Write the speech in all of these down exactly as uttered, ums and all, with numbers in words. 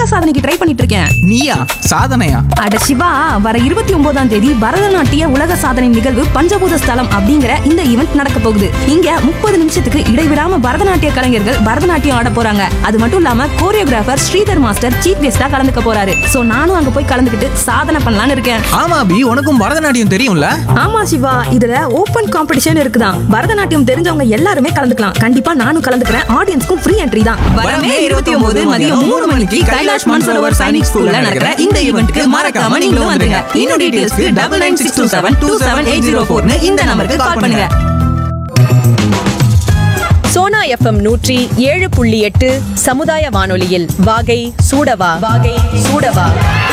சாதனைக்கு ட்ரை பண்ணிட்டு இருக்கேன். நீயா? சாதனையா? அட சிவா, வர இருபத்தி ஒன்பதாம் தேதி பரதநாட்டிய உலக சாதனை நிகழ்வு பஞ்சபூத ஸ்தலம் அப்படிங்கிற இந்த ஈவெண்ட் நடக்க போகுது. இங்க முப்பது நிமிஷத்துக்கு இடைவிடாம பரதநாட்டிய கலைஞர்கள் பரதநாட்டியம் ஆட போறாங்க. அது மட்டும் இல்லாம கோரியோகிராஃபர் ஸ்ரீதர் மாஸ்டர் சீஃப் கெஸ்டா கலந்துக்க போறாரு. சோ நானும் அங்க போய் கலந்துக்கிட்டு சாதனை பண்ணலாம்னு இருக்கேன். ஆமா அபி, உனக்கும் பரதநாட்டியம் தெரியும்ல? ஆமா சிவா, இதுல ஓபன் காம்படிஷன் இருக்குதான். பரதநாட்டியம் தெரிஞ்சவங்க எல்லாருமே கலந்துக்கலாம். கண்டிப்பா நானும் கலந்துக்கிறேன். ஆடியன்ஸ்க்கும் ஃப்ரீ என்ட்ரி தான். வரமே இருபத்தி ஒன்பது மதியம் மூணு மணிக்கு கைலாஷ் மான்சரோவர் சைனிக் ஸ்கூல்ல நடக்கிற இந்த ஈவென்ட்க்கு மறக்காம நீங்களும் வந்துருங்க. இன்னும் டீடைல்ஸ்க்கு double nine six two seven two seven eight zero four இந்த நம்பருக்கு கால் பண்ணுங்க. சோனா எஃப்எம் நூற்றி ஏழு புள்ளி எட்டு சமுதாய வானொலியில் வாகை சூடவா வாகை சூடவா.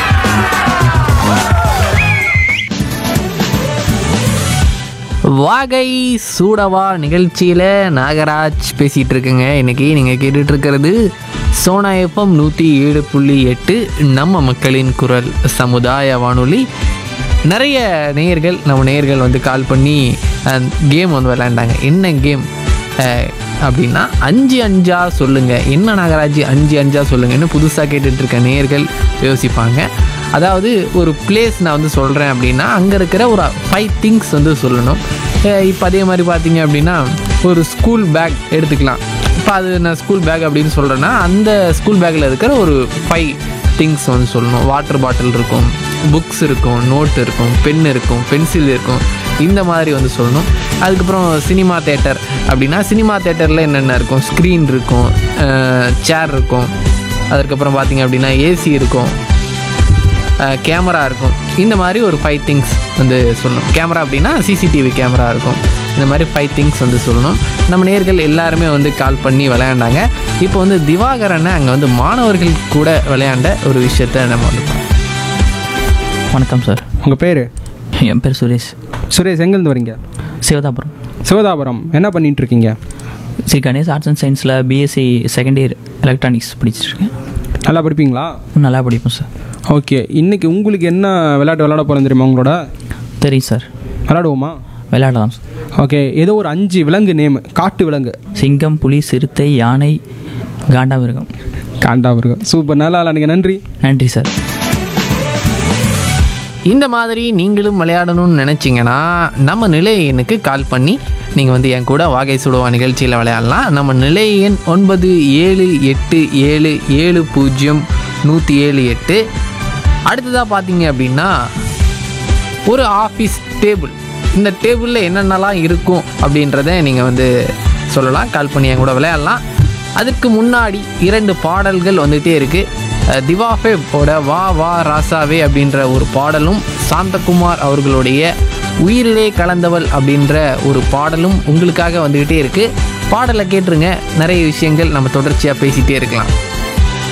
வாகை சூடவா நிகழ்ச்சியில் நாகராஜ் பேசிகிட்டு இருக்குங்க. இன்றைக்கி நீங்கள் கேட்டுட்ருக்கிறது சோனா எஃப்எம் நூற்றி ஏழு புள்ளி எட்டு நம்ம மக்களின் குரல் சமுதாய வானொலி. நிறைய நேயர்கள் நம்ம நேயர்கள் வந்து கால் பண்ணி கேம் வந்து விளையாண்டாங்க. என்ன கேம் அப்படின்னா அஞ்சு அஞ்சா சொல்லுங்கள். என்ன நாகராஜ் அஞ்சு அஞ்சா சொல்லுங்கன்னு புதுசாக கேட்டுட்ருக்க நேயர்கள் யோசிப்பாங்க. அதாவது ஒரு பிளேஸ் நான் வந்து சொல்கிறேன் அப்படின்னா அங்கே இருக்கிற ஒரு ஃபைவ் திங்ஸ் வந்து சொல்லணும். இப்போ அதே மாதிரி பார்த்தீங்க அப்படின்னா ஒரு ஸ்கூல் பேக் எடுத்துக்கலாம். இப்போ அது நான் ஸ்கூல் பேக் அப்படின்னு சொல்கிறேன்னா அந்த ஸ்கூல் பேக்கில் இருக்கிற ஒரு ஃபைவ் திங்ஸ் வந்து சொல்லணும். வாட்டர் பாட்டில் இருக்கும், புக்ஸ் இருக்கும், நோட் இருக்கும், பென் இருக்கும், பென்சில் இருக்கும், இந்த மாதிரி வந்து சொல்லணும். அதுக்கப்புறம் சினிமா தேட்டர் அப்படின்னா சினிமா தேட்டரில் என்னென்ன இருக்கும், ஸ்க்ரீன் இருக்கும், சேர் இருக்கும், அதுக்கப்புறம் பார்த்திங்க அப்படின்னா ஏசி இருக்கும், கேமரா இருக்கும். இந்த மாதிரி ஒரு ஃபைவ் திங்ஸ் வந்து சொல்லணும். கேமரா அப்படின்னா சிசிடிவி கேமரா இருக்கும். இந்த மாதிரி ஃபைவ் திங்ஸ் வந்து சொல்லணும். நம்ம நேயர்கள் எல்லாருமே வந்து கால் பண்ணி விளையாண்டாங்க. இப்போ வந்து திவாகரனை அங்கே வந்து மாணவர்கள் கூட விளையாண்ட ஒரு விஷயத்த நம்ம வந்து பார்ப்போம். வணக்கம் சார். உங்கள் பேர்? என் பேர் சுரேஷ். சுரேஷ், எங்கேருந்து வரீங்க? சிவதாபுரம். சிவதாபுரம். என்ன பண்ணிகிட்ருக்கீங்க? ஸ்ரீ கணேஷ் ஆர்ட்ஸ் அண்ட் சயின்ஸில் பிஎஸ்சி செகண்ட் இயர் எலக்ட்ரானிக்ஸ் படிச்சிருக்கேன். நல்லா படிப்பீங்களா? நல்லா படிப்போம் சார். ஓகே, இன்றைக்கி உங்களுக்கு என்ன விளையாட்டு விளையாட போகிறேன் தெரியுமா உங்களோட? தெரியும் சார். விளையாடுவோமா? விளையாடலாம் சார். ஓகே, ஏதோ ஒரு அஞ்சு விலங்கு நேம், காட்டு விலங்கு. சிங்கம், புலி, சிறுத்தை, யானை, காண்டாமிருகம். காண்டாமிருகம். சூப்பர், நல்லா விளையாடுங்க. நன்றி. நன்றி சார். இந்த மாதிரி நீங்களும் விளையாடணும்னு நினச்சிங்கன்னா நம்ம நிலை எண்ணுக்கு கால் பண்ணி நீங்கள் வந்து என் கூட வாகை சுடுவா நிகழ்ச்சியில் விளையாடலாம். நம்ம நிலை எண் ஒன்பது ஏழு எட்டு ஏழு ஏழு பூஜ்ஜியம் நூற்றி ஏழு எட்டு. அடுத்ததாக பார்த்தீங்க அப்படின்னா ஒரு ஆஃபீஸ் டேபிள். இந்த டேபிளில் என்னென்னலாம் இருக்கும் அப்படின்றத நீங்கள் வந்து சொல்லலாம். கால் பண்ணி என் கூட விளையாடலாம். அதுக்கு முன்னாடி இரண்டு பாடல்கள் வந்துகிட்டே இருக்குது. திவாஃபேவோட வா வா ராசாவே அப்படின்ற ஒரு பாடலும் சாந்தகுமார் அவர்களுடைய உயிரிலே கலந்தவள் அப்படின்ற ஒரு பாடலும் உங்களுக்காக வந்துக்கிட்டே இருக்குது. பாடலை கேட்டுருங்க. நிறைய விஷயங்கள் நம்ம தொடர்ச்சியாக பேசிகிட்டே இருக்கலாம்.